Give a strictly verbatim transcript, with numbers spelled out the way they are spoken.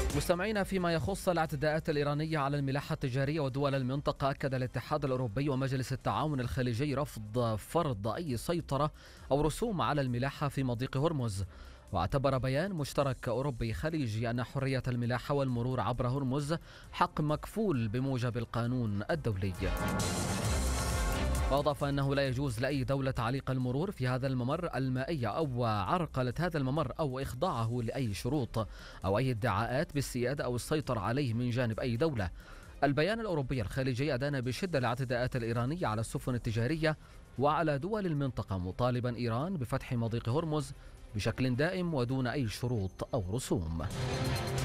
مستمعينا، فيما يخص الاعتداءات الإيرانية على الملاحة التجارية ودول المنطقة، أكد الاتحاد الأوروبي ومجلس التعاون الخليجي رفض فرض أي سيطرة أو رسوم على الملاحة في مضيق هرمز. واعتبر بيان مشترك أوروبي خليجي أن حرية الملاحة والمرور عبر هرمز حق مكفول بموجب القانون الدولي. وأضاف أنه لا يجوز لأي دولة تعليق المرور في هذا الممر المائي أو عرقلة هذا الممر أو إخضاعه لأي شروط أو أي ادعاءات بالسيادة أو السيطرة عليه من جانب أي دولة. البيان الأوروبي الخليجي أدان بشدة الاعتداءات الإيرانية على السفن التجارية وعلى دول المنطقة، مطالبا إيران بفتح مضيق هرمز بشكل دائم ودون أي شروط أو رسوم.